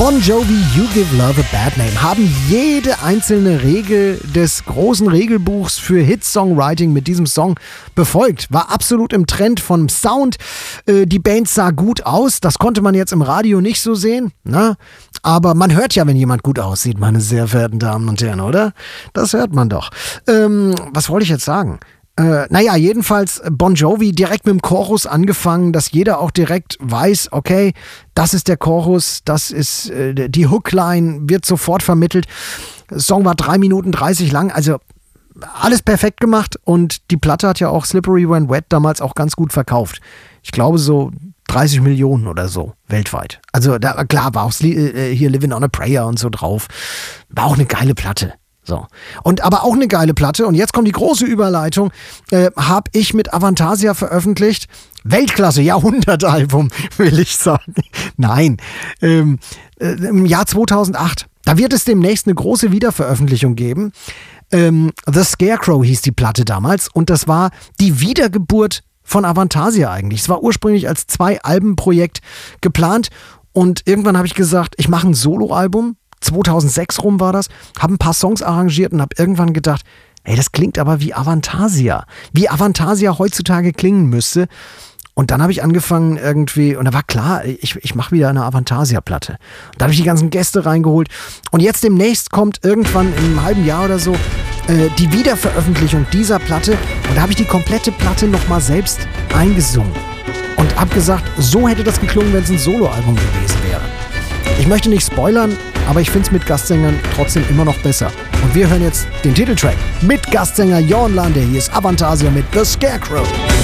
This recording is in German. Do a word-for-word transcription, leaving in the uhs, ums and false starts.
Bon Jovi, You Give Love a Bad Name, haben jede einzelne Regel des großen Regelbuchs für Hit-Songwriting mit diesem Song befolgt. War absolut im Trend vom Sound. Äh, die Band sah gut aus. Das konnte man jetzt im Radio nicht so sehen. Na? Aber man hört ja, wenn jemand gut aussieht, meine sehr verehrten Damen und Herren, oder? Das hört man doch. Ähm, was wollte ich jetzt sagen? Äh, naja, jedenfalls Bon Jovi direkt mit dem Chorus angefangen, dass jeder auch direkt weiß, okay, das ist der Chorus, das ist äh, die Hookline, wird sofort vermittelt. Der Song war drei Minuten dreißig lang, also alles perfekt gemacht und die Platte hat ja auch Slippery When Wet damals auch ganz gut verkauft. Ich glaube so dreißig Millionen oder so weltweit. Also da, klar, war auch äh, hier Living on a Prayer und so drauf. War auch eine geile Platte. So. Und aber auch eine geile Platte. Und jetzt kommt die große Überleitung. Äh, habe ich mit Avantasia veröffentlicht. Weltklasse, Jahrhundertalbum, will ich sagen. Nein. Ähm, äh, im Jahr zweitausendacht. Da wird es demnächst eine große Wiederveröffentlichung geben. Ähm, The Scarecrow hieß die Platte damals. Und das war die Wiedergeburt von Avantasia eigentlich. Es war ursprünglich als Zwei-Alben-Projekt geplant. Und irgendwann habe ich gesagt, ich mache ein Soloalbum. zweitausendsechs rum war das, habe ein paar Songs arrangiert und habe irgendwann gedacht, ey, das klingt aber wie Avantasia. Wie Avantasia heutzutage klingen müsste. Und dann habe ich angefangen irgendwie, und da war klar, ich, ich mache wieder eine Avantasia-Platte. Da habe ich die ganzen Gäste reingeholt. Und jetzt demnächst kommt irgendwann in einem halben Jahr oder so äh, die Wiederveröffentlichung dieser Platte. Und da habe ich die komplette Platte nochmal selbst eingesungen. Und habe gesagt, so hätte das geklungen, wenn es ein Soloalbum gewesen wäre. Ich möchte nicht spoilern, aber ich finde es mit Gastsängern trotzdem immer noch besser. Und wir hören jetzt den Titeltrack mit Gastsänger Jorn Lande. Hier ist Avantasia mit The Scarecrow.